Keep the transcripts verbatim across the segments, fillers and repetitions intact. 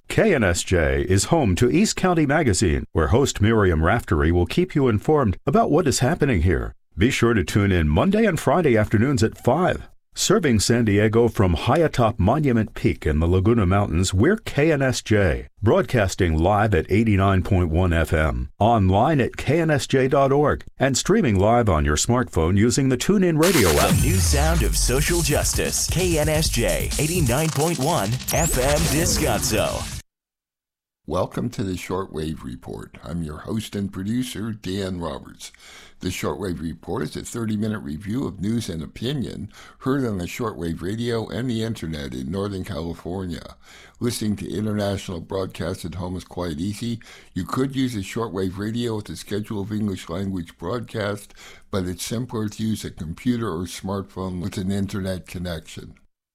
K N S J is home to East County Magazine, where host Miriam Raftery will keep you informed about what is happening here. Be sure to tune in Monday and Friday afternoons at five. Serving San Diego from high atop Monument Peak in the Laguna Mountains, we're K N S J, broadcasting live at eighty-nine point one F M, online at K N S J dot org, and streaming live on your smartphone using the TuneIn Radio app. The new sound of social justice, K N S J, eighty-nine point one F M Descanso. Welcome to the Shortwave Report. I'm your host and producer, Dan Roberts. The Shortwave Report is a thirty-minute review of news and opinion heard on the shortwave radio and the internet in Northern California. Listening to international broadcasts at home is quite easy. You could use a shortwave radio with a schedule of English language broadcast, but it's simpler to use a computer or smartphone with an internet connection.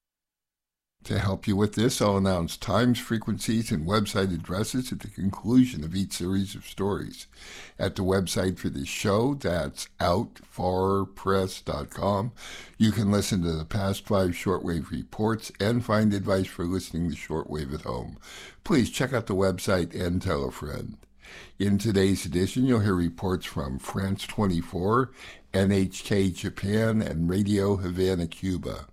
To help you with this, I'll announce times, frequencies, and website addresses at the conclusion of each series of stories. At the website for this show, that's out far press dot com, you can listen to the past five shortwave reports and find advice for listening to shortwave at home. Please check out the website and tell a friend. In today's edition, you'll hear reports from France twenty-four, N H K Japan, and Radio Havana, Cuba.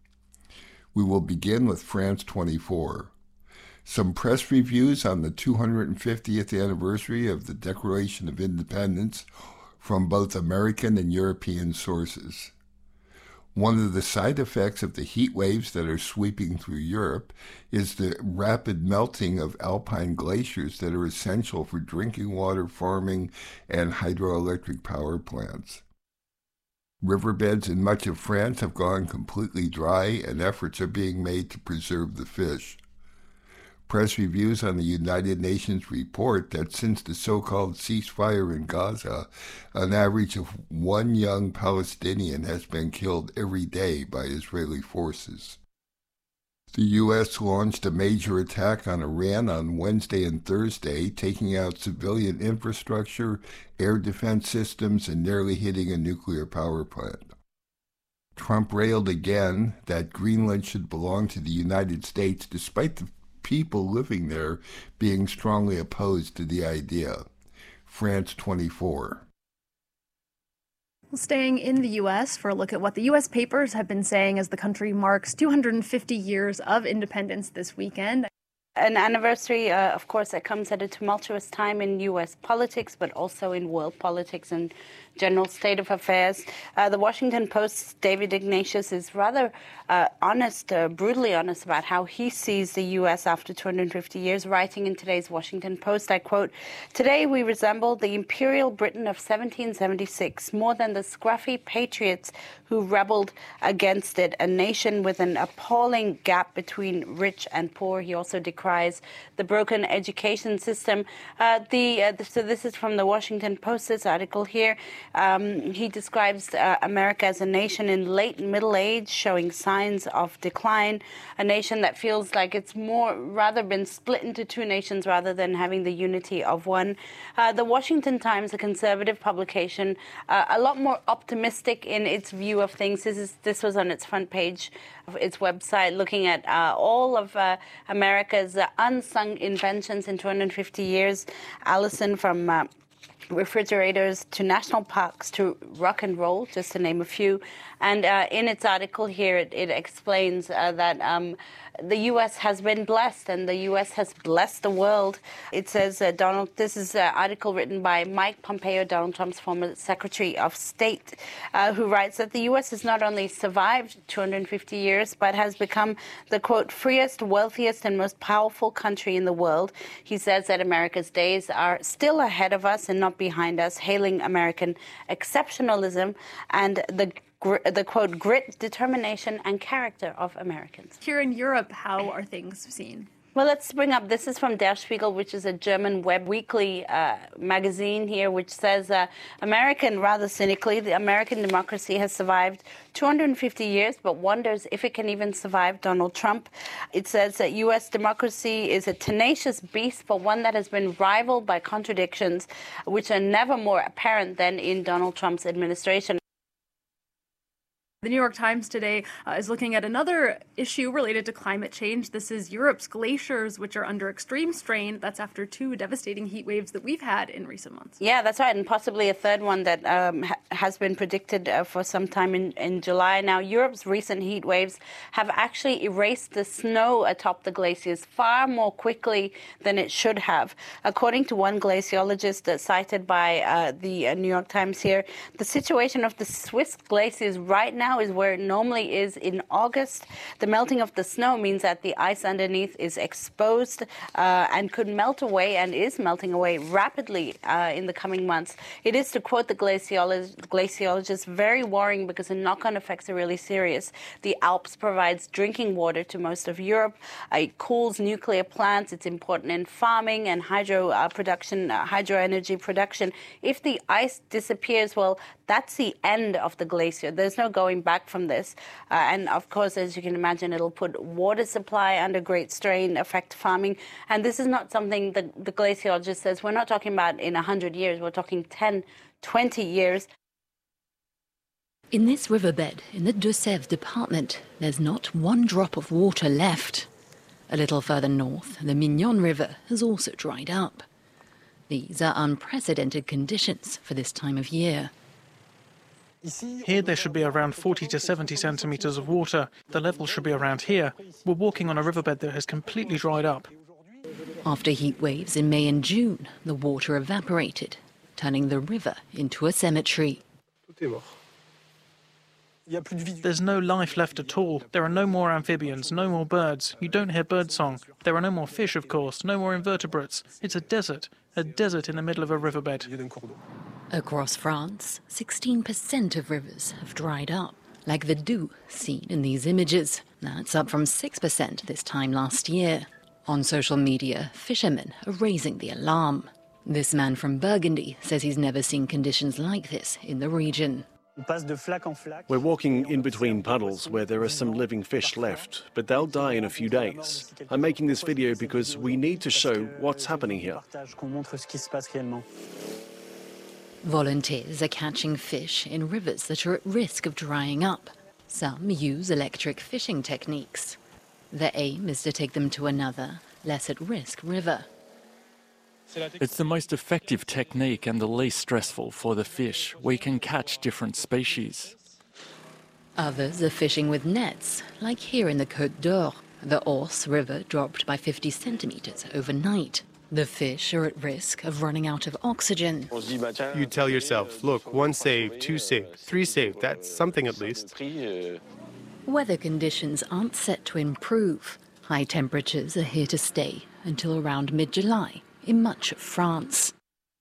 We will begin with France twenty-four. Some press reviews on the two hundred fiftieth anniversary of the Declaration of Independence from both American and European sources. One of the side effects of the heat waves that are sweeping through Europe is the rapid melting of alpine glaciers that are essential for drinking water, farming, and hydroelectric power plants. Riverbeds in much of France have gone completely dry, and efforts are being made to preserve the fish. Press reviews on the United Nations report that since the so-called ceasefire in Gaza, an average of one young Palestinian has been killed every day by Israeli forces. The U S launched a major attack on Iran on Wednesday and Thursday, taking out civilian infrastructure, air defense systems, and nearly hitting a nuclear power plant. Trump railed again that Greenland should belong to the United States, despite the people living there being strongly opposed to the idea. France twenty-four. Staying in the U S for a look at what the U S papers have been saying as the country marks two hundred fifty years of independence this weekend. An anniversary, uh, of course, that comes at a tumultuous time in U S politics, but also in world politics and general state of affairs. Uh, the Washington Post's David Ignatius is rather uh, honest, uh, brutally honest about how he sees the U S after two hundred fifty years, writing in today's Washington Post, I quote, "Today we resemble the Imperial Britain of seventeen seventy-six, more than the scruffy patriots who rebelled against it, a nation with an appalling gap between rich and poor." He also decries the broken education system. Uh, the, uh, the So this is from the Washington Post, this article here. Um, he describes uh, America as a nation in late middle age, showing signs of decline, a nation that feels like it's more rather been split into two nations rather than having the unity of one. Uh, the Washington Times, a conservative publication, uh, a lot more optimistic in its view of things. This is this was on its front page of its website, looking at uh, all of uh, America's uh, unsung inventions in two hundred fifty years. Allison, from uh, refrigerators to national parks to rock and roll, just to name a few. And uh, in its article here, it, it explains uh, that um, the U S has been blessed, and the U S has blessed the world. It says, uh, Donald, this is an article written by Mike Pompeo, Donald Trump's former Secretary of State, uh, who writes that the U S has not only survived two hundred fifty years, but has become the, quote, freest, wealthiest, and most powerful country in the world. He says that America's days are still ahead of us and not behind us, hailing American exceptionalism and the the, quote, grit, determination, and character of Americans. Here in Europe, how are things seen? Well, let's bring up, this is from Der Spiegel, which is a German web weekly uh, magazine here, which says, uh, American, rather cynically, the American democracy has survived two hundred fifty years, but wonders if it can even survive Donald Trump. It says that U S democracy is a tenacious beast, but one that has been rivaled by contradictions, which are never more apparent than in Donald Trump's administration. The New York Times today uh, is looking at another issue related to climate change. This is Europe's glaciers, which are under extreme strain. That's after two devastating heat waves that we've had in recent months. Yeah, that's right. And possibly a third one that um, ha- has been predicted uh, for some time in, in July. Now, Europe's recent heat waves have actually erased the snow atop the glaciers far more quickly than it should have. According to one glaciologist uh, cited by uh, the uh, New York Times here, the situation of the Swiss glaciers right now is where it normally is in August. The melting of the snow means that the ice underneath is exposed uh, and could melt away and is melting away rapidly uh, in the coming months. It is, to quote the glaciologist, glaciologist, very worrying because the knock-on effects are really serious. The Alps provides drinking water to most of Europe. Uh, it cools nuclear plants. It's important in farming and hydro uh, production, uh, hydro energy production. If the ice disappears, well, that's the end of the glacier. There's no going back from this. Uh, and of course, as you can imagine, it'll put water supply under great strain, affect farming. And this is not something that the glaciologist says. We're not talking about in one hundred years. We're talking ten, twenty years. In this riverbed in the Deux-Sèvres department, there's not one drop of water left. A little further north, the Mignon River has also dried up. These are unprecedented conditions for this time of year. Here there should be around forty to seventy centimetres of water. The level should be around here. We're walking on a riverbed that has completely dried up. After heat waves in May and June, the water evaporated, turning the river into a cemetery. There's no life left at all. There are no more amphibians, no more birds. You don't hear birdsong. There are no more fish, of course, no more invertebrates. It's a desert, a desert in the middle of a riverbed. Across France, sixteen percent of rivers have dried up, like the Doubs seen in these images. That's up from six percent this time last year. On social media, fishermen are raising the alarm. This man from Burgundy says he's never seen conditions like this in the region. We're walking in between puddles where there are some living fish left, but they'll die in a few days. I'm making this video because we need to show what's happening here. Volunteers are catching fish in rivers that are at risk of drying up. Some use electric fishing techniques. The aim is to take them to another, less at-risk river. It's the most effective technique and the least stressful for the fish. We can catch different species. Others are fishing with nets, like here in the Côte d'Or. The Ource River dropped by fifty centimetres overnight. The fish are at risk of running out of oxygen. You tell yourself, look, one saved, two saved, three saved, that's something at least. Weather conditions aren't set to improve. High temperatures are here to stay until around mid-July in much of France.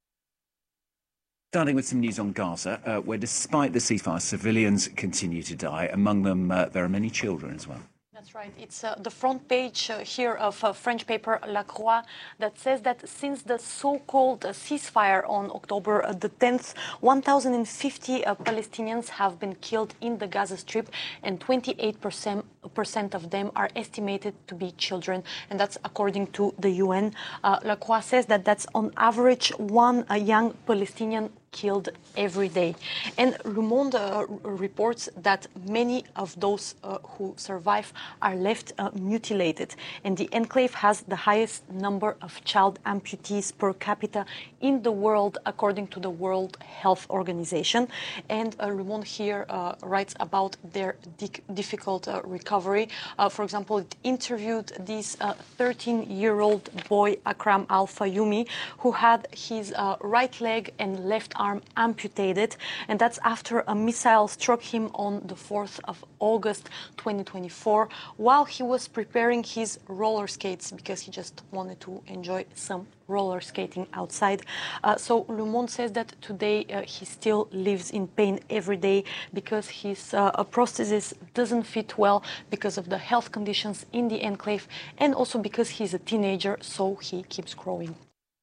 Starting with some news on Gaza, uh, where despite the ceasefire, civilians continue to die. Among them, uh, there are many children as well. That's right. It's uh, the front page uh, here of uh, French paper La Croix that says that since the so-called uh, ceasefire on October uh, the tenth, one thousand fifty uh, Palestinians have been killed in the Gaza Strip, and twenty-eight percent of them are estimated to be children, and that's according to the U N. Uh, La Croix says that that's on average one uh, young Palestinian killed every day. And Le Monde uh, reports that many of those uh, who survive are left uh, mutilated. And the enclave has the highest number of child amputees per capita in the world, according to the World Health Organization. And uh, Le Monde here uh, writes about their di- difficult uh, recovery. Uh, for example, it interviewed this thirteen-year-old uh, boy, Akram Al-Fayumi, who had his uh, right leg and left arm amputated, and that's after a missile struck him on the fourth of August twenty twenty-four while he was preparing his roller skates, because he just wanted to enjoy some roller skating outside. Uh, so Le Monde says that today uh, he still lives in pain every day because his uh, prosthesis doesn't fit well because of the health conditions in the enclave, and also because he's a teenager, so he keeps growing.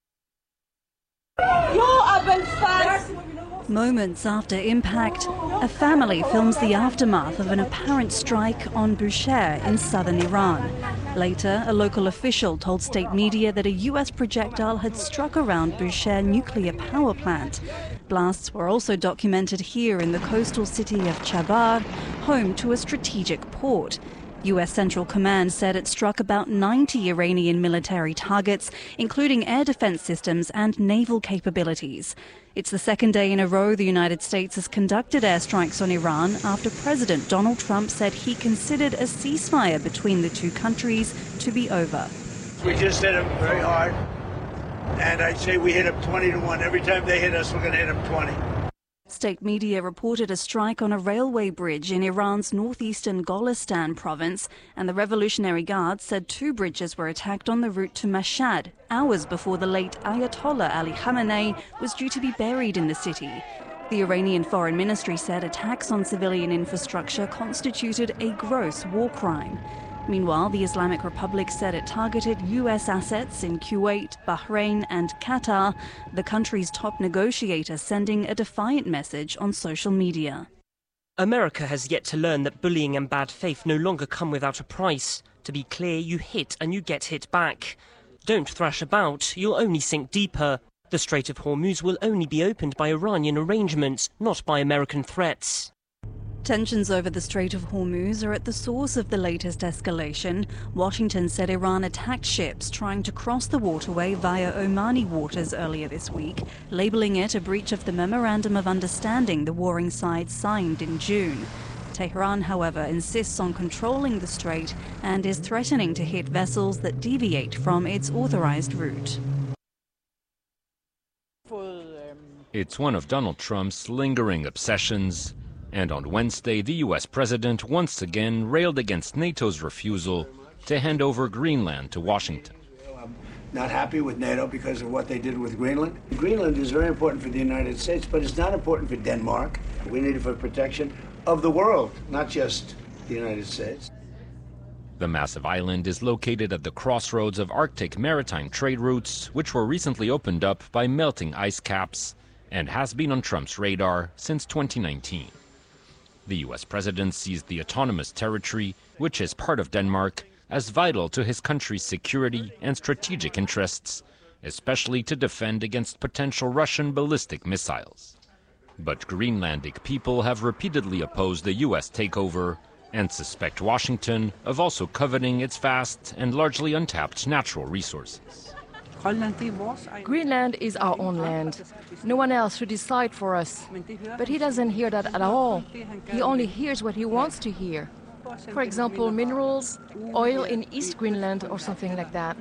Moments after impact, a family films the aftermath of an apparent strike on Bushehr in southern Iran. Later, a local official told state media that a U S projectile had struck around Bushehr nuclear power plant. Blasts were also documented here in the coastal city of Chabar, home to a strategic port. U S Central Command said it struck about ninety Iranian military targets, including air defense systems and naval capabilities. It's the second day in a row the United States has conducted airstrikes on Iran after President Donald Trump said he considered a ceasefire between the two countries to be over. We just hit them very hard, and I'd say we hit them twenty to one. Every time they hit us, we're going to hit them twenty. State media reported a strike on a railway bridge in Iran's northeastern Golestan province, and the Revolutionary Guard said two bridges were attacked on the route to Mashhad, hours before the late Ayatollah Ali Khamenei was due to be buried in the city. The Iranian Foreign Ministry said attacks on civilian infrastructure constituted a gross war crime. Meanwhile, the Islamic Republic said it targeted U S assets in Kuwait, Bahrain and Qatar, the country's top negotiator sending a defiant message on social media. America has yet to learn that bullying and bad faith no longer come without a price. To be clear, you hit and you get hit back. Don't thrash about, you'll only sink deeper. The Strait of Hormuz will only be opened by Iranian arrangements, not by American threats. Tensions over the Strait of Hormuz are at the source of the latest escalation. Washington said Iran attacked ships trying to cross the waterway via Omani waters earlier this week, labeling it a breach of the Memorandum of Understanding the warring sides signed in June. Tehran, however, insists on controlling the strait and is threatening to hit vessels that deviate from its authorized route. It's one of Donald Trump's lingering obsessions. And on Wednesday, the U S president once again railed against NATO's refusal to hand over Greenland to Washington. I'm not happy with NATO because of what they did with Greenland. Greenland is very important for the United States, but it's not important for Denmark. We need it for protection of the world, not just the United States. The massive island is located at the crossroads of Arctic maritime trade routes, which were recently opened up by melting ice caps, and has been on Trump's radar since twenty nineteen. The U S president sees the autonomous territory, which is part of Denmark, as vital to his country's security and strategic interests, especially to defend against potential Russian ballistic missiles. But Greenlandic people have repeatedly opposed the U S takeover and suspect Washington of also coveting its vast and largely untapped natural resources. Greenland is our own land. No one else should decide for us. But he doesn't hear that at all. He only hears what he wants to hear. For example, minerals, oil in East Greenland or something like that.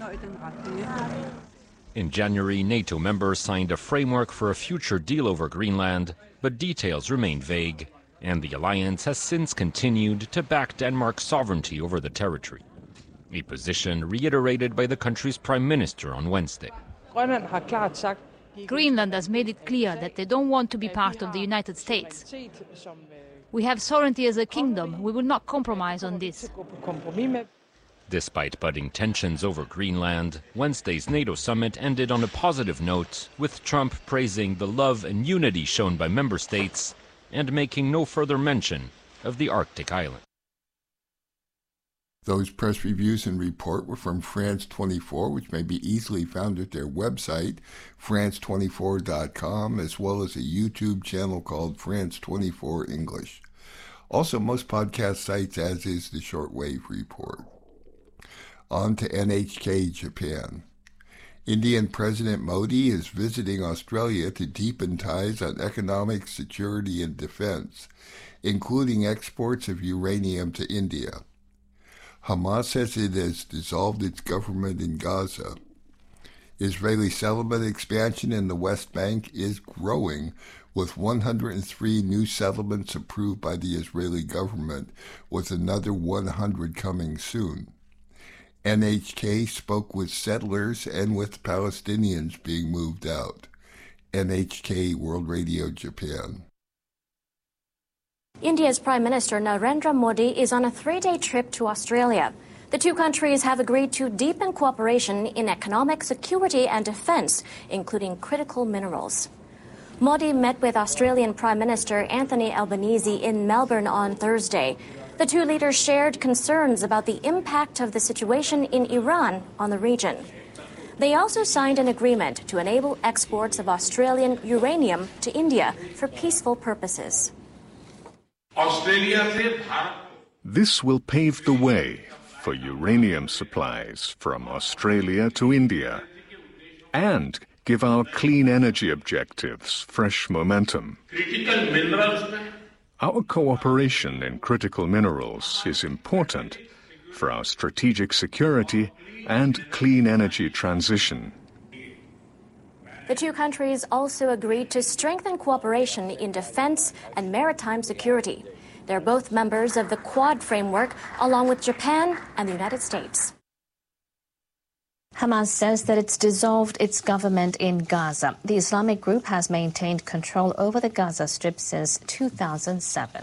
In January, NATO members signed a framework for a future deal over Greenland, but details remain vague, and the alliance has since continued to back Denmark's sovereignty over the territory. A position reiterated by the country's prime minister on Wednesday. Greenland has made it clear that they don't want to be part of the United States. We have sovereignty as a kingdom. We will not compromise on this. Despite budding tensions over Greenland, Wednesday's NATO summit ended on a positive note, with Trump praising the love and unity shown by member states and making no further mention of the Arctic island. Those press reviews and report were from France twenty-four, which may be easily found at their website, France twenty-four dot com, as well as a YouTube channel called France twenty-four English. Also, most podcast sites, as is the Shortwave Report. On to N H K Japan. Indian President Modi is visiting Australia to deepen ties on economic security and defense, including exports of uranium to India. Hamas says it has dissolved its government in Gaza. Israeli settlement expansion in the West Bank is growing, with one hundred three new settlements approved by the Israeli government, with another one hundred coming soon. N H K spoke with settlers and with Palestinians being moved out. N H K World Radio Japan. India's Prime Minister Narendra Modi is on a three-day trip to Australia. The two countries have agreed to deepen cooperation in economic security and defense, including critical minerals. Modi met with Australian Prime Minister Anthony Albanese in Melbourne on Thursday. The two leaders shared concerns about the impact of the situation in Iran on the region. They also signed an agreement to enable exports of Australian uranium to India for peaceful purposes. This will pave the way for uranium supplies from Australia to India and give our clean energy objectives fresh momentum. Our cooperation in critical minerals is important for our strategic security and clean energy transition. The two countries also agreed to strengthen cooperation in defense and maritime security. They're both members of the Quad framework, along with Japan and the United States. Hamas says that it's dissolved its government in Gaza. The Islamic group has maintained control over the Gaza Strip since two thousand seven.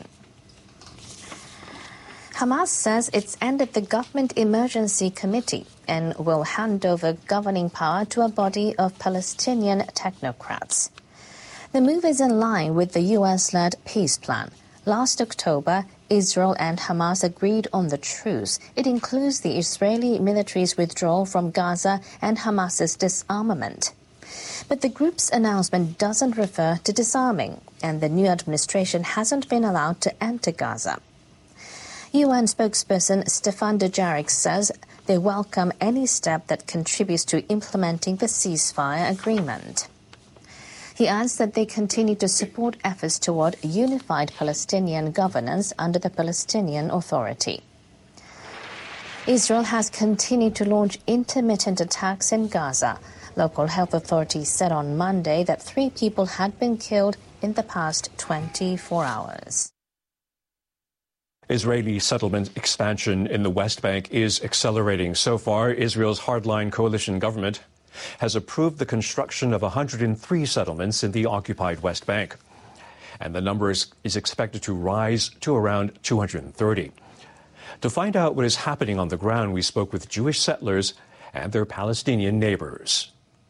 Hamas says it's ended the Government Emergency Committee and will hand over governing power to a body of Palestinian technocrats. The move is in line with the U S-led peace plan. Last October, Israel and Hamas agreed on the truce. It includes the Israeli military's withdrawal from Gaza and Hamas's disarmament. But the group's announcement doesn't refer to disarming, and the new administration hasn't been allowed to enter Gaza. U N spokesperson Stefan Dujarric says they welcome any step that contributes to implementing the ceasefire agreement. He adds that they continue to support efforts toward unified Palestinian governance under the Palestinian Authority. Israel has continued to launch intermittent attacks in Gaza. Local health authorities said on Monday that three people had been killed in the past twenty-four hours. Israeli settlement expansion in the West Bank is accelerating. So far, Israel's hardline coalition government has approved the construction of one hundred three settlements in the occupied West Bank. And the number is, is expected to rise to around two hundred thirty. To find out what is happening on the ground, we spoke with Jewish settlers and their Palestinian neighbors.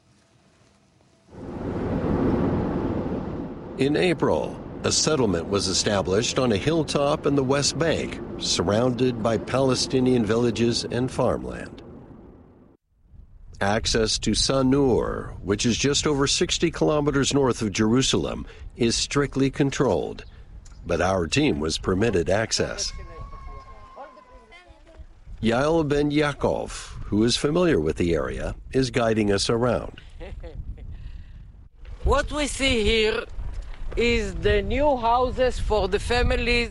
In April, a settlement was established on a hilltop in the West Bank, surrounded by Palestinian villages and farmland. Access to Sanur, which is just over sixty kilometers north of Jerusalem, is strictly controlled, but our team was permitted access. Yael Ben Yaakov, who is familiar with the area, is guiding us around. What we see here is the new houses for the families.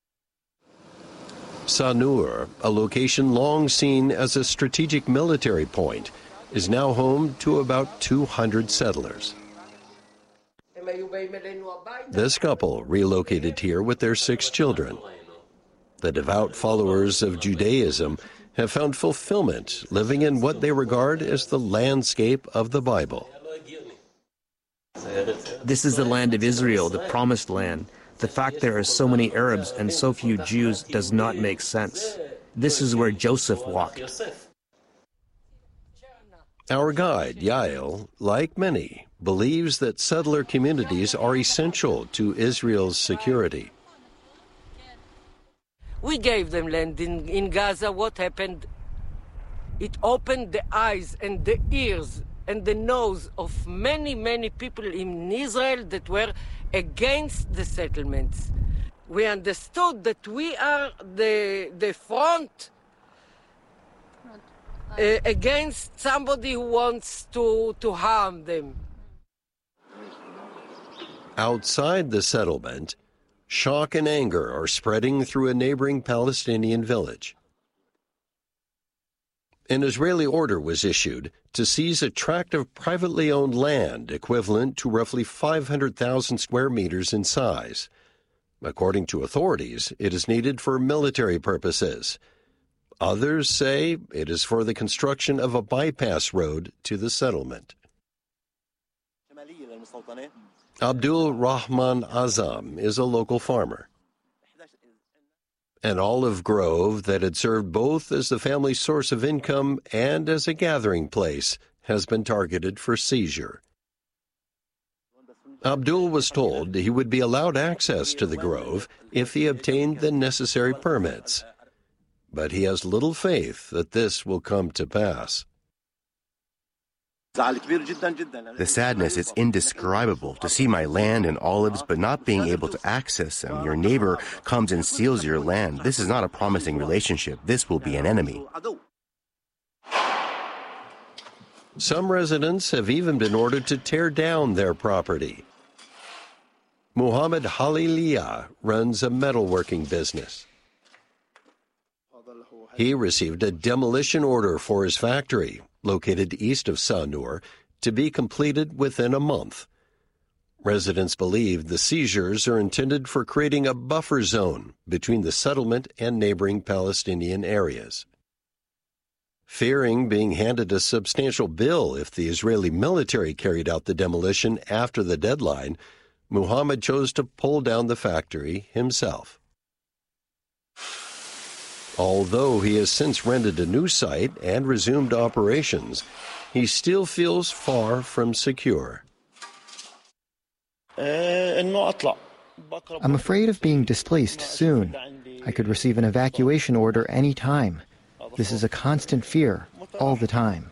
Sanur, a location long seen as a strategic military point, is now home to about two hundred settlers. This couple relocated here with their six children. The devout followers of Judaism have found fulfillment living in what they regard as the landscape of the Bible. This is the land of Israel, the promised land. The fact there are so many Arabs and so few Jews does not make sense. This is where Joseph walked. Our guide, Yael, like many, believes that settler communities are essential to Israel's security. We gave them land in, in Gaza. What happened? It opened the eyes and the ears and the nose of many, many people in Israel that were against the settlements. We understood that we are the, the front uh, against somebody who wants to, to harm them. Outside the settlement, shock and anger are spreading through a neighboring Palestinian village. An Israeli order was issued to seize a tract of privately owned land equivalent to roughly five hundred thousand square meters in size. According to authorities, it is needed for military purposes. Others say it is for the construction of a bypass road to the settlement. Abdul Rahman Azam is a local farmer. An olive grove that had served both as the family's source of income and as a gathering place has been targeted for seizure. Abdul was told he would be allowed access to the grove if he obtained the necessary permits, but he has little faith that this will come to pass. The sadness is indescribable, to see my land and olives but not being able to access them. Your neighbor comes and steals your land. This is not a promising relationship. This will be an enemy. Some residents have even been ordered to tear down their property. Muhammad Haliliya runs a metalworking business. He received a demolition order for his factory, located east of Sanur, to be completed within a month. Residents believe the seizures are intended for creating a buffer zone between the settlement and neighboring Palestinian areas. Fearing being handed a substantial bill if the Israeli military carried out the demolition after the deadline, Muhammad chose to pull down the factory himself. Although he has since rented a new site and resumed operations, he still feels far from secure. I'm afraid of being displaced soon. I could receive an evacuation order any time. This is a constant fear, all the time.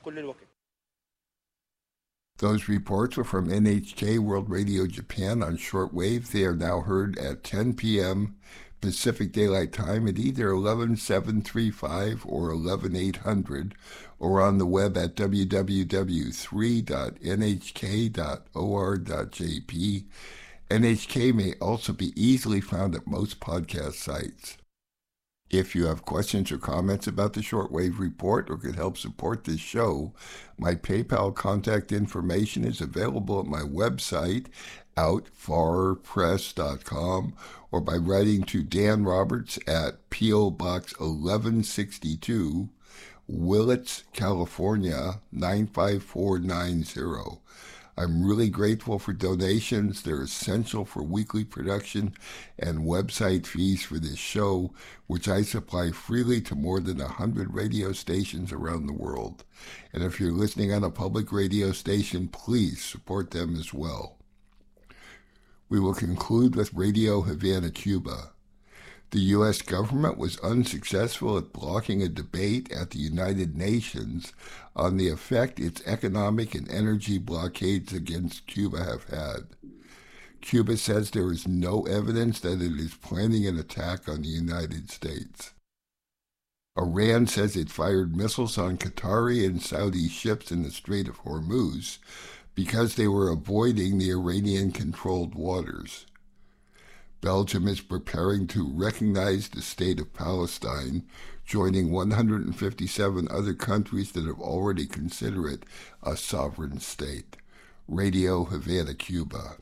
Those reports were from N H K World Radio Japan on shortwave. They are now heard at ten p.m. Pacific Daylight Time at either eleven seven thirty-five or eleven eight hundred, or on the web at w w w three dot n h k dot o r dot j p. N H K may also be easily found at most podcast sites. If you have questions or comments about the Shortwave Report or could help support this show, my PayPal contact information is available at my website, out far press dot com, or by writing to Dan Roberts at P O. Box eleven sixty-two, Willits, California, nine five four nine zero. I'm really grateful for donations. They're essential for weekly production and website fees for this show, which I supply freely to more than one hundred radio stations around the world. And if you're listening on a public radio station, please support them as well. We will conclude with Radio Havana, Cuba. The U S government was unsuccessful at blocking a debate at the United Nations on the effect its economic and energy blockades against Cuba have had. Cuba says there is no evidence that it is planning an attack on the United States. Iran says it fired missiles on Qatari and Saudi ships in the Strait of Hormuz because they were avoiding the Iranian-controlled waters. Belgium is preparing to recognize the state of Palestine, joining one hundred fifty-seven other countries that have already considered it a sovereign state. Radio Havana, Cuba.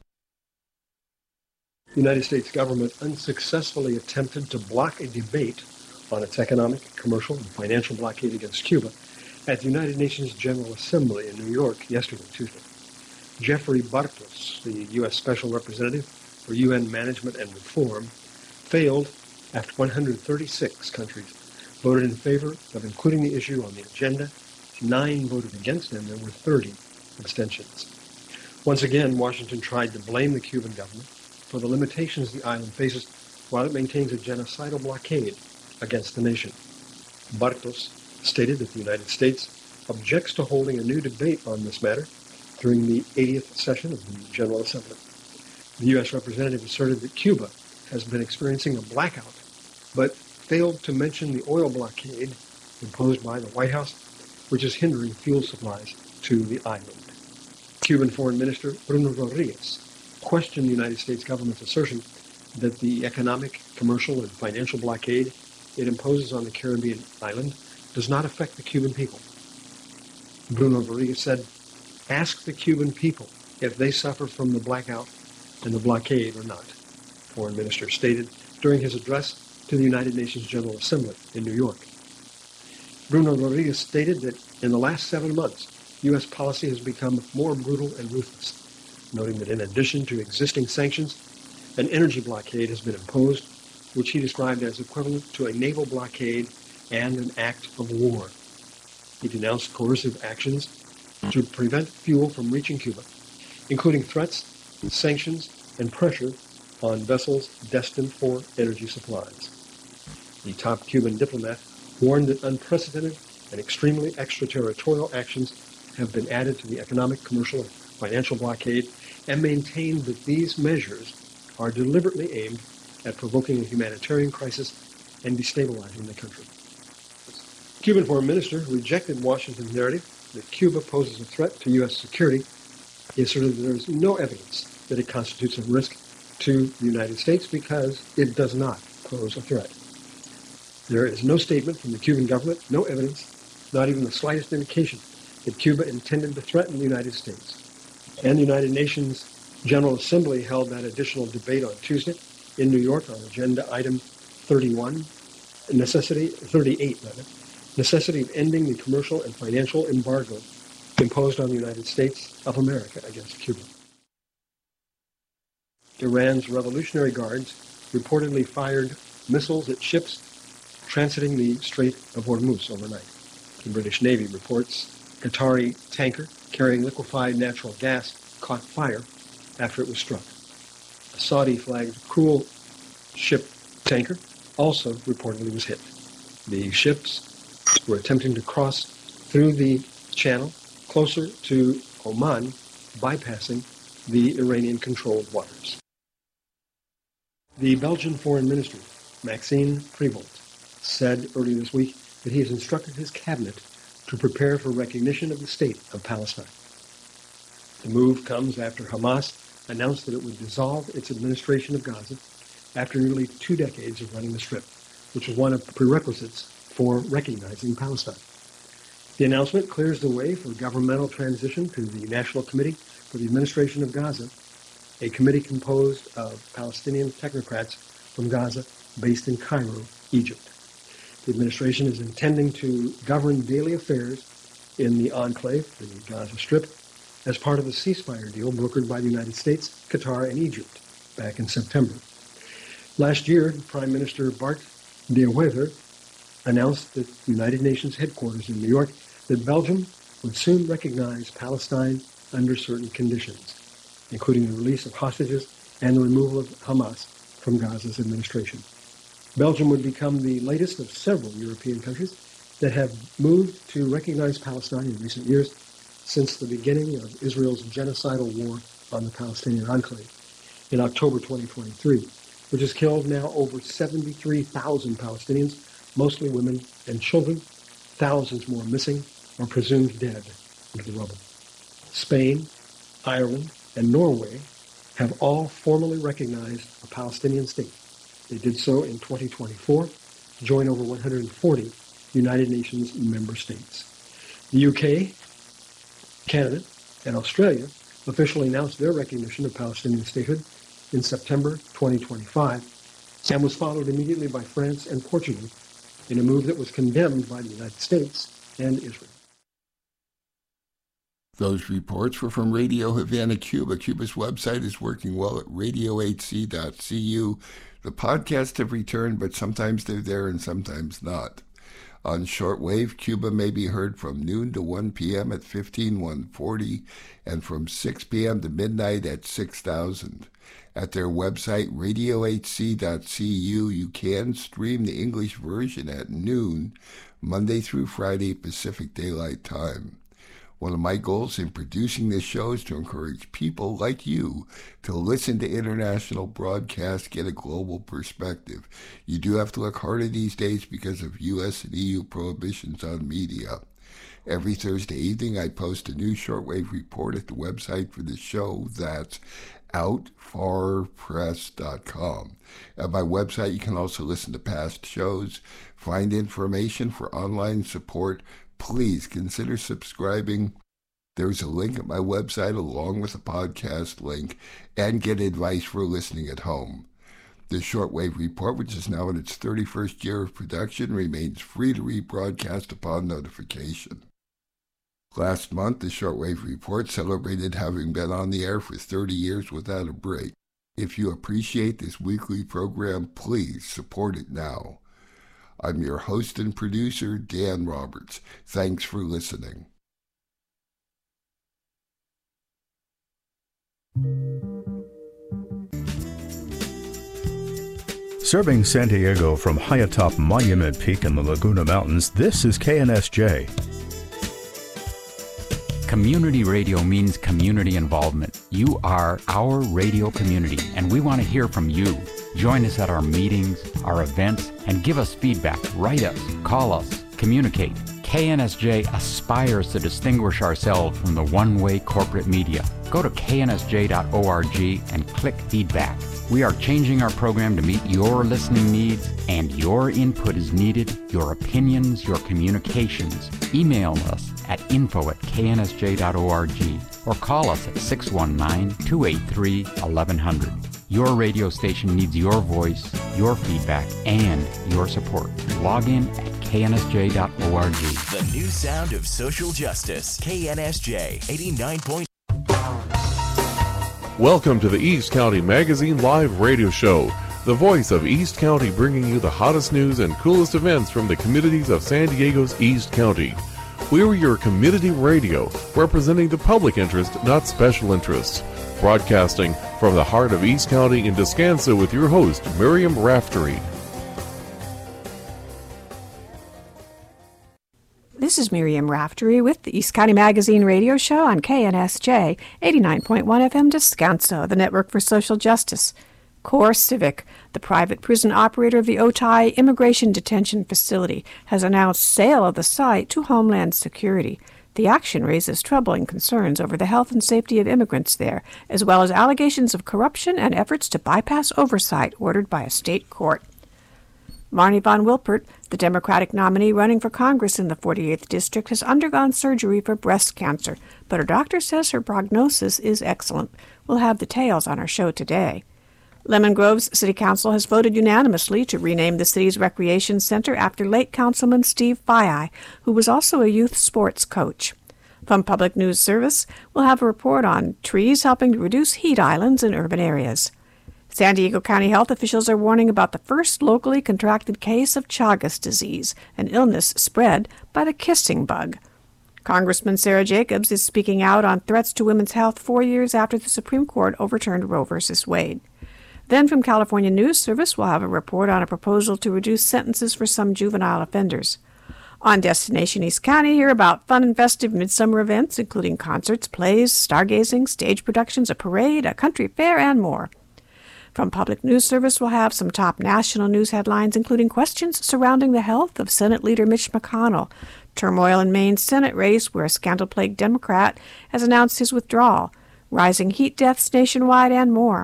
The United States government unsuccessfully attempted to block a debate on its economic, commercial, and financial blockade against Cuba at the United Nations General Assembly in New York yesterday, Tuesday. Jeffrey Bartos, the U S Special Representative for U N Management and Reform, failed after one hundred thirty-six countries voted in favor of including the issue on the agenda. Nine voted against, and there were thirty abstentions. Once again, Washington tried to blame the Cuban government for the limitations the island faces while it maintains a genocidal blockade against the nation. Bartos stated that the United States objects to holding a new debate on this matter during the eightieth session of the General Assembly. The U S representative asserted that Cuba has been experiencing a blackout, but failed to mention the oil blockade imposed by the White House, which is hindering fuel supplies to the island. Cuban Foreign Minister Bruno Rodriguez questioned the United States government's assertion that the economic, commercial, and financial blockade it imposes on the Caribbean island does not affect the Cuban people. Bruno Rodriguez said, "Ask the Cuban people if they suffer from the blackout and the blockade or not," the Foreign Minister stated during his address to the United Nations General Assembly in New York. Bruno Rodriguez stated that in the last seven months, U S policy has become more brutal and ruthless, noting that in addition to existing sanctions, an energy blockade has been imposed, which he described as equivalent to a naval blockade and an act of war. He denounced coercive actions to prevent fuel from reaching Cuba, including threats, sanctions, and pressure on vessels destined for energy supplies. The top Cuban diplomat warned that unprecedented and extremely extraterritorial actions have been added to the economic, commercial, and financial blockade, and maintained that these measures are deliberately aimed at provoking a humanitarian crisis and destabilizing the country. Cuban Foreign Minister rejected Washington's narrative that Cuba poses a threat to U S security. He asserted that there is no evidence that it constitutes a risk to the United States because it does not pose a threat. There is no statement from the Cuban government, no evidence, not even the slightest indication that Cuba intended to threaten the United States. And the United Nations General Assembly held that additional debate on Tuesday in New York on agenda item thirty-one, necessity, thirty-eight, rather, necessity of ending the commercial and financial embargo imposed on the United States of America against Cuba. Iran's Revolutionary Guards reportedly fired missiles at ships transiting the Strait of Hormuz overnight. The British Navy reports Qatari tanker carrying liquefied natural gas caught fire after it was struck. A Saudi-flagged cruel ship tanker also reportedly was hit. The ships were attempting to cross through the channel closer to Oman, bypassing the Iranian-controlled waters. The Belgian Foreign Minister, Maxime Prevot, said earlier this week that he has instructed his cabinet to prepare for recognition of the state of Palestine. The move comes after Hamas announced that it would dissolve its administration of Gaza after nearly two decades of running the Strip, which was one of the prerequisites for recognizing Palestine. The announcement clears the way for governmental transition to the National Committee for the Administration of Gaza, a committee composed of Palestinian technocrats from Gaza based in Cairo, Egypt. The administration is intending to govern daily affairs in the enclave, the Gaza Strip, as part of a ceasefire deal brokered by the United States, Qatar, and Egypt back in September. Last year, Prime Minister Bart De Wever announced at the United Nations headquarters in New York that Belgium would soon recognize Palestine under certain conditions, including the release of hostages and the removal of Hamas from Gaza's administration. Belgium would become the latest of several European countries that have moved to recognize Palestine in recent years since the beginning of Israel's genocidal war on the Palestinian enclave in October twenty twenty-three, which has killed now over seventy-three thousand Palestinians, mostly women and children, thousands more missing or presumed dead under the rubble. Spain, Ireland, and Norway have all formally recognized a Palestinian state. They did so in twenty twenty-four to join over one hundred forty United Nations member states. The U K, Canada, and Australia officially announced their recognition of Palestinian statehood in September twenty twenty-five and was followed immediately by France and Portugal in a move that was condemned by the United States and Israel. Those reports were from Radio Havana, Cuba. Cuba's website is working well at radio h c dot c u. The podcasts have returned, but sometimes they're there and sometimes not. On shortwave, Cuba may be heard from noon to one p.m. at fifteen one forty and from six p.m. to midnight at six thousand. At their website, radio h c dot c u, you can stream the English version at noon, Monday through Friday, Pacific Daylight Time. One of my goals in producing this show is to encourage people like you to listen to international broadcasts, get a global perspective. You do have to look harder these days because of U S and E U prohibitions on media. Every Thursday evening, I post a new shortwave report at the website for the show. That's out far press dot com. At my website, you can also listen to past shows, find information for online support. Please consider subscribing. There's a link at my website along with a podcast link, and get advice for listening at home. The Shortwave Report, which is now in its thirty-first year of production, remains free to rebroadcast upon notification. Last month, the Shortwave Report celebrated having been on the air for thirty years without a break. If you appreciate this weekly program, please support it now. I'm your host and producer, Dan Roberts. Thanks for listening. Serving San Diego from high atop Monument Peak in the Laguna Mountains, this is K N S J. Community radio means community involvement. You are our radio community, and we want to hear from you. Join us at our meetings, our events, and give us feedback. Write us, call us, communicate. K N S J aspires to distinguish ourselves from the one-way corporate media. Go to K N S J dot org and click feedback. We are changing our program to meet your listening needs, and your input is needed, your opinions, your communications. Email us at info at K N S J dot org or call us at six one nine, two eight three, eleven hundred. Your radio station needs your voice, your feedback, and your support. Log in at K N S J dot org. The new sound of social justice. K N S J eighty-nine point five. Welcome to the East County Magazine Live Radio Show, the voice of East County, bringing you the hottest news and coolest events from the communities of San Diego's East County. We're your community radio, representing the public interest, not special interests. Broadcasting from the heart of East County in Descanso with your host, Miriam Raftery. This is Miriam Raftery with the East County Magazine radio show on K N S J eighty-nine point one F M Descanso, the Network for Social Justice. CoreCivic, the private prison operator of the Otay Immigration Detention Facility, has announced sale of the site to Homeland Security. The action raises troubling concerns over the health and safety of immigrants there, as well as allegations of corruption and efforts to bypass oversight ordered by a state court. Marnie Von Wilpert, the Democratic nominee running for Congress in the forty-eighth District, has undergone surgery for breast cancer, but her doctor says her prognosis is excellent. We'll have details on our show today. Lemon Grove's City Council has voted unanimously to rename the city's recreation center after late Councilman Steve Fayai, who was also a youth sports coach. From Public News Service, we'll have a report on trees helping to reduce heat islands in urban areas. San Diego County health officials are warning about the first locally contracted case of Chagas disease, an illness spread by the kissing bug. Congressman Sarah Jacobs is speaking out on threats to women's health four years after the Supreme Court overturned Roe v. Wade. Then from California News Service, we'll have a report on a proposal to reduce sentences for some juvenile offenders. On Destination East County, hear about fun and festive midsummer events, including concerts, plays, stargazing, stage productions, a parade, a country fair, and more. From Public News Service, we'll have some top national news headlines, including questions surrounding the health of Senate Leader Mitch McConnell, turmoil in Maine's Senate race where a scandal-plagued Democrat has announced his withdrawal, rising heat deaths nationwide, and more.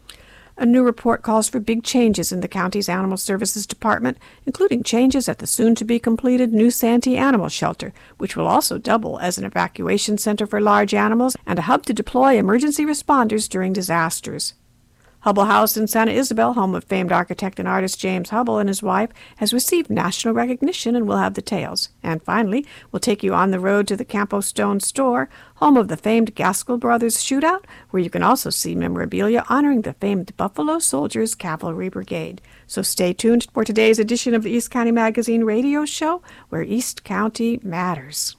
A new report calls for big changes in the county's Animal Services Department, including changes at the soon-to-be-completed New Santee Animal Shelter, which will also double as an evacuation center for large animals and a hub to deploy emergency responders during disasters. Hubble House in Santa Isabel, home of famed architect and artist James Hubble and his wife, has received national recognition, and we'll have details. And finally, we'll take you on the road to the Campo Stone store, home of the famed Gaskell Brothers Shootout, where you can also see memorabilia honoring the famed Buffalo Soldiers Cavalry Brigade. So stay tuned for today's edition of the East County Magazine radio show, where East County matters.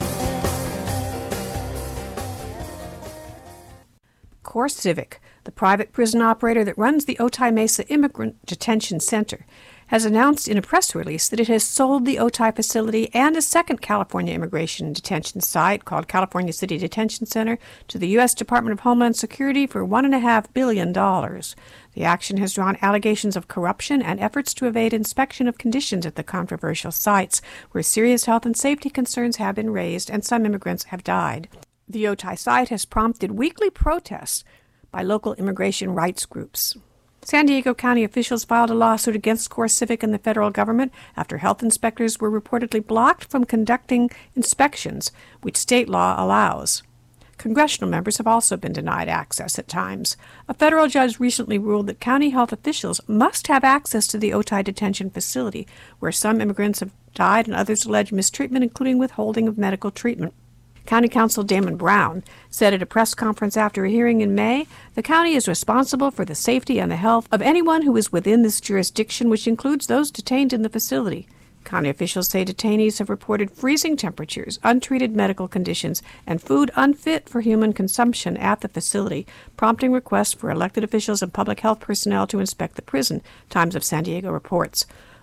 CoreCivic, the private prison operator that runs the Otay Mesa Immigrant Detention Center, has announced in a press release that it has sold the Otay facility and a second California immigration detention site called California City Detention Center to the U S Department of Homeland Security for one point five billion dollars. The action has drawn allegations of corruption and efforts to evade inspection of conditions at the controversial sites, where serious health and safety concerns have been raised and some immigrants have died. The Otay site has prompted weekly protests by local immigration rights groups. San Diego County officials filed a lawsuit against CoreCivic and the federal government after health inspectors were reportedly blocked from conducting inspections, which state law allows. Congressional members have also been denied access at times. A federal judge recently ruled that county health officials must have access to the Otay detention facility, where some immigrants have died and others allege mistreatment, including withholding of medical treatment. County Counsel Damon Brown said at a press conference after a hearing in May, the county is responsible for the safety and the health of anyone who is within this jurisdiction, which includes those detained in the facility. County officials say detainees have reported freezing temperatures, untreated medical conditions, and food unfit for human consumption at the facility, prompting requests for elected officials and public health personnel to inspect the prison, Times of San Diego reports.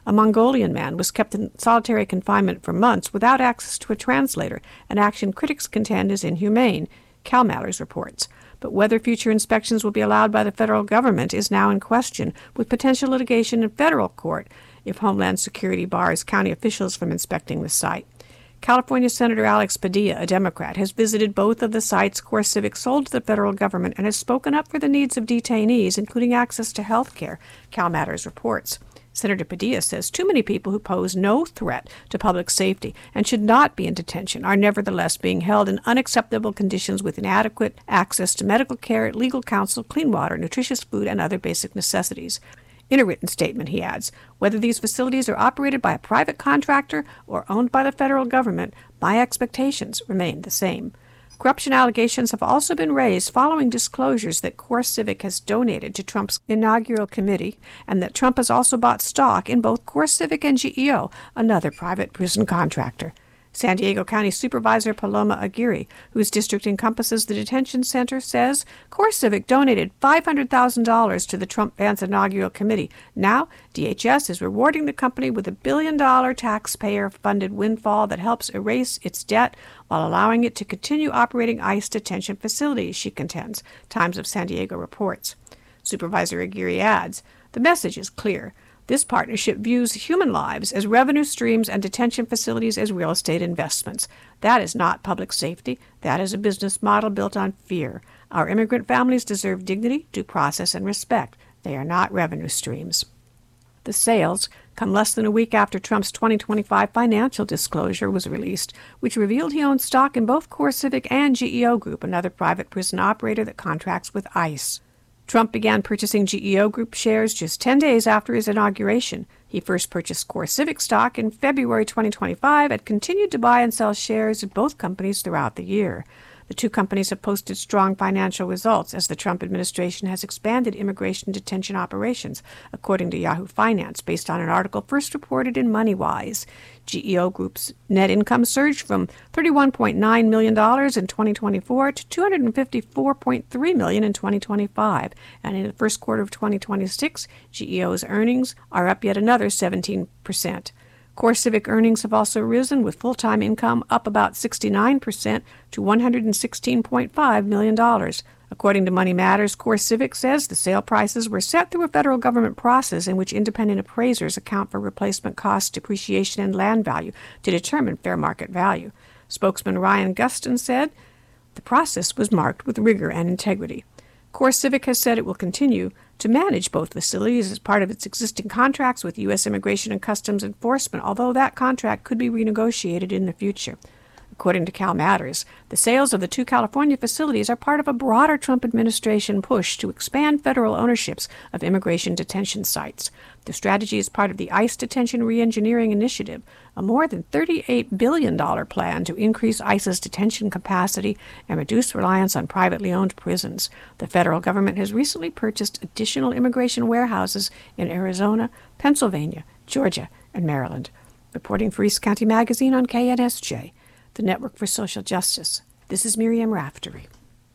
A Mongolian man was kept in solitary confinement for months without access to a translator, an action critics contend is inhumane, CalMatters reports. But whether future inspections will be allowed by the federal government is now in question, with potential litigation in federal court if Homeland Security bars county officials from inspecting the site. California Senator Alex Padilla, a Democrat, has visited both of the sites CoreCivic sold to the federal government and has spoken up for the needs of detainees, including access to health care, CalMatters reports. Senator Padilla says too many people who pose no threat to public safety and should not be in detention are nevertheless being held in unacceptable conditions with inadequate access to medical care, legal counsel, clean water, nutritious food, and other basic necessities. In a written statement, he adds, whether these facilities are operated by a private contractor or owned by the federal government, my expectations remain the same. Corruption allegations have also been raised following disclosures that CoreCivic has donated to Trump's inaugural committee and that Trump has also bought stock in both CoreCivic and G E O, another private prison contractor. San Diego County Supervisor Paloma Aguirre, whose district encompasses the detention center, says CoreCivic donated five hundred thousand dollars to the Trump-Vance inaugural committee. Now, D H S is rewarding the company with a billion-dollar taxpayer-funded windfall that helps erase its debt while allowing it to continue operating ICE detention facilities, she contends, Times of San Diego reports. Supervisor Aguirre adds, the message is clear. This partnership views human lives as revenue streams and detention facilities as real estate investments. That is not public safety. That is a business model built on fear. Our immigrant families deserve dignity, due process, and respect. They are not revenue streams. The sales come less than a week after Trump's twenty twenty-five financial disclosure was released, which revealed he owned stock in both CoreCivic and G E O Group, another private prison operator that contracts with ICE. Trump began purchasing G E O Group shares just ten days after his inauguration. He first purchased CoreCivic stock in February twenty twenty-five and continued to buy and sell shares in both companies throughout the year. The two companies have posted strong financial results as the Trump administration has expanded immigration detention operations, according to Yahoo Finance, based on an article first reported in MoneyWise. G E O Group's net income surged from thirty-one point nine million dollars in twenty twenty-four to two hundred fifty-four point three million dollars in twenty twenty-five, and in the first quarter of twenty twenty-six, G E O's earnings are up yet another seventeen percent. CoreCivic earnings have also risen, with full-time income up about sixty-nine percent to one hundred sixteen point five million dollars. According to Money Matters, CoreCivic says the sale prices were set through a federal government process in which independent appraisers account for replacement costs, depreciation, and land value to determine fair market value. Spokesman Ryan Gustin said the process was marked with rigor and integrity. CoreCivic has said it will continue to manage both facilities as part of its existing contracts with U S Immigration and Customs Enforcement, although that contract could be renegotiated in the future. According to CalMatters, the sales of the two California facilities are part of a broader Trump administration push to expand federal ownerships of immigration detention sites. The strategy is part of the ICE Detention Reengineering Initiative, a more than thirty-eight billion dollars plan to increase ICE's detention capacity and reduce reliance on privately owned prisons. The federal government has recently purchased additional immigration warehouses in Arizona, Pennsylvania, Georgia, and Maryland. Reporting for East County Magazine on K N S J, the Network for Social Justice. This is Miriam Raftery.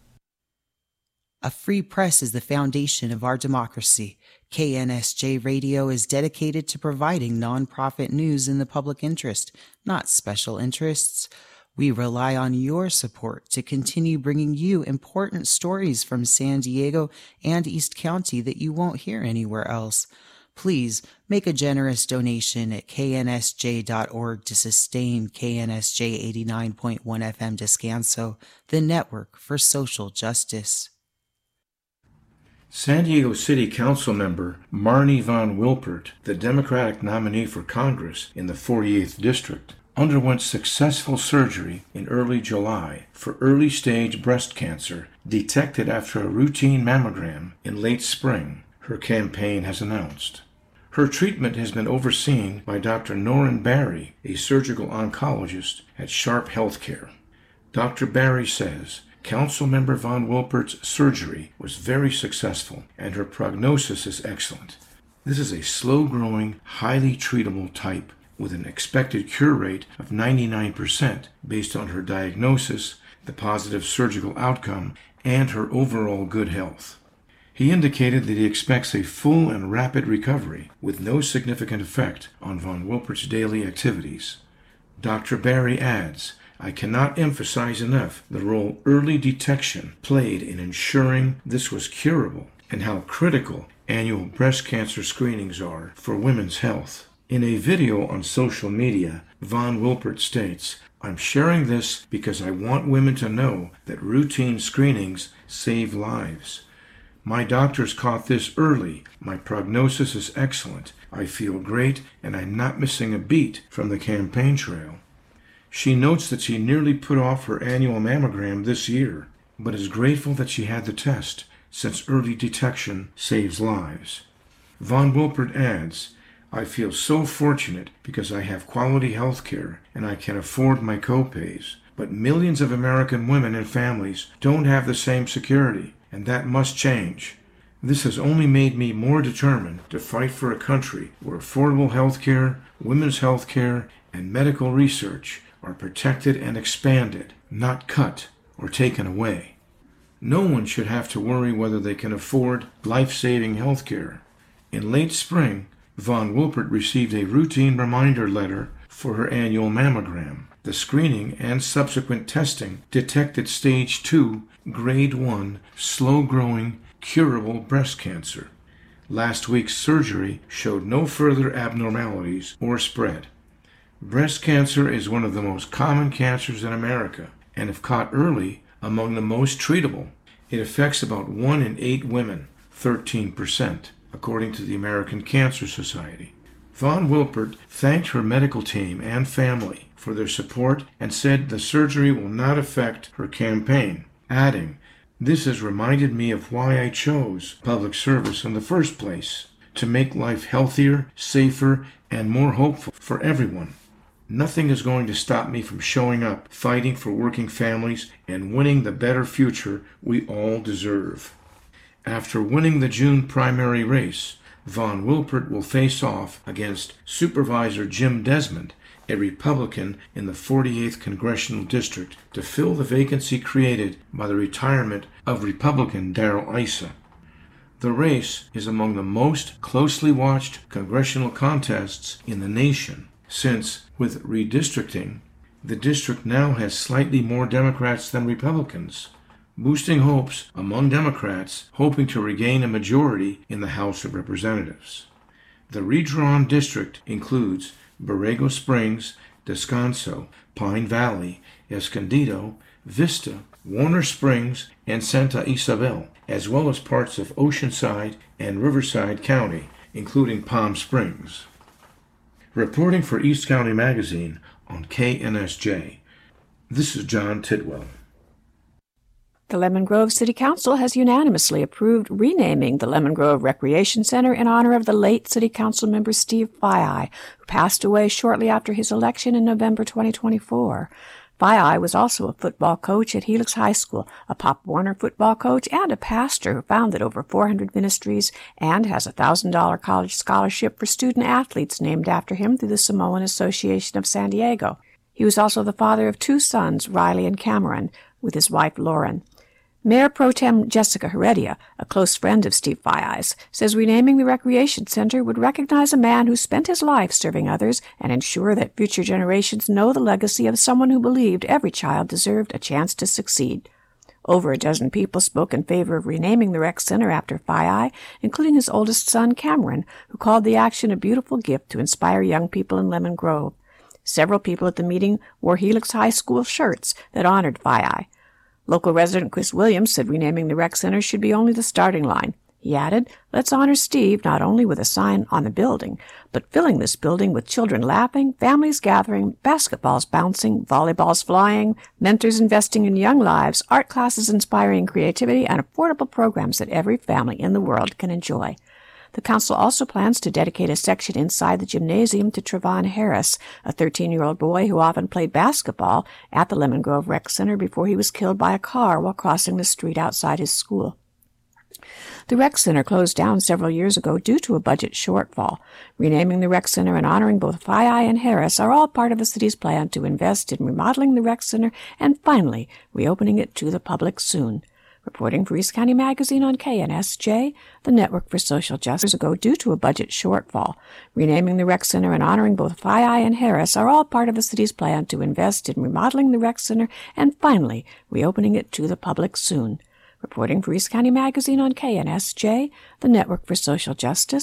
A free press is the foundation of our democracy. K N S J Radio is dedicated to providing nonprofit news in the public interest, not special interests. We rely on your support to continue bringing you important stories from San Diego and East County that you won't hear anywhere else. Please make a generous donation at K N S J dot org to sustain K N S J eighty-nine point one F M Descanso, the network for social justice. San Diego City Council member Marnie Von Wilpert, the Democratic nominee for Congress in the forty-eighth District, underwent successful surgery in early July for early-stage breast cancer detected after a routine mammogram in late spring, her campaign has announced. Her treatment has been overseen by Doctor Norrin Barry, a surgical oncologist at Sharp Healthcare. Doctor Barry says Councilmember Von Wilpert's surgery was very successful and her prognosis is excellent. This is a slow-growing, highly treatable type with an expected cure rate of ninety-nine percent based on her diagnosis, the positive surgical outcome, and her overall good health. He indicated that he expects a full and rapid recovery with no significant effect on von Wilpert's daily activities. Doctor Barry adds, I cannot emphasize enough the role early detection played in ensuring this was curable and how critical annual breast cancer screenings are for women's health. In a video on social media, von Wilpert states, I'm sharing this because I want women to know that routine screenings save lives. My doctors caught this early. My prognosis is excellent. I feel great, and I'm not missing a beat from the campaign trail. She notes that she nearly put off her annual mammogram this year, but is grateful that she had the test, since early detection saves lives. Von Wilpert adds, I feel so fortunate because I have quality health care and I can afford my copays, but millions of American women and families don't have the same security, and that must change. This has only made me more determined to fight for a country where affordable health care, women's health care, and medical research are protected and expanded, not cut or taken away. No one should have to worry whether they can afford life-saving health care. In late spring, von Wilpert received a routine reminder letter for her annual mammogram. The screening and subsequent testing detected stage two, grade one, slow-growing, curable breast cancer. Last week's surgery showed no further abnormalities or spread. Breast cancer is one of the most common cancers in America, and if caught early, among the most treatable. It affects about one in eight women, thirteen percent, according to the American Cancer Society. Von Wilpert thanked her medical team and family for their support and said the surgery will not affect her campaign, adding, This has reminded me of why I chose public service in the first place, to make life healthier, safer, and more hopeful for everyone. Nothing is going to stop me from showing up, fighting for working families, and winning the better future we all deserve. After winning the June primary race, von Wilpert will face off against Supervisor Jim Desmond, a Republican in the forty-eighth Congressional District, to fill the vacancy created by the retirement of Republican Darrell Issa. The race is among the most closely watched congressional contests in the nation, since, with redistricting, the district now has slightly more Democrats than Republicans, boosting hopes among Democrats hoping to regain a majority in the House of Representatives. The redrawn district includes Borrego Springs, Descanso, Pine Valley, Escondido, Vista, Warner Springs, and Santa Isabel, as well as parts of Oceanside and Riverside County, including Palm Springs. Reporting for East County Magazine on K N S J, this is John Tidwell. The Lemon Grove City Council has unanimously approved renaming the Lemon Grove Recreation Center in honor of the late City Council member Steve Faiai, who passed away shortly after his election in November twenty twenty-four. Faiai was also a football coach at Helix High School, a Pop Warner football coach, and a pastor who founded over four hundred ministries and has a one thousand dollars college scholarship for student athletes named after him through the Samoan Association of San Diego. He was also the father of two sons, Riley and Cameron, with his wife Lauren. Mayor Pro Tem Jessica Heredia, a close friend of Steve Faiai's, says renaming the recreation center would recognize a man who spent his life serving others and ensure that future generations know the legacy of someone who believed every child deserved a chance to succeed. Over a dozen people spoke in favor of renaming the rec center after Faiai, including his oldest son, Cameron, who called the action a beautiful gift to inspire young people in Lemon Grove. Several people at the meeting wore Helix High School shirts that honored Faiai. Local resident Chris Williams said renaming the rec center should be only the starting line. He added, let's honor Steve not only with a sign on the building, but filling this building with children laughing, families gathering, basketballs bouncing, volleyballs flying, mentors investing in young lives, art classes inspiring creativity, and affordable programs that every family in the world can enjoy. The council also plans to dedicate a section inside the gymnasium to Trevon Harris, a thirteen-year-old boy who often played basketball at the Lemon Grove Rec Center before he was killed by a car while crossing the street outside his school. The rec center closed down several years ago due to a budget shortfall. Renaming the rec center and honoring both Faiai and Harris are all part of the city's plan to invest in remodeling the rec center and finally reopening it to the public soon. Reporting for East County Magazine on K N S J, the Network for Social Justice, ago due to a budget shortfall. Renaming the rec center and honoring both FiI and Harris are all part of the city's plan to invest in remodeling the rec center and finally reopening it to the public soon. Reporting for East County Magazine on K N S J, the Network for Social Justice.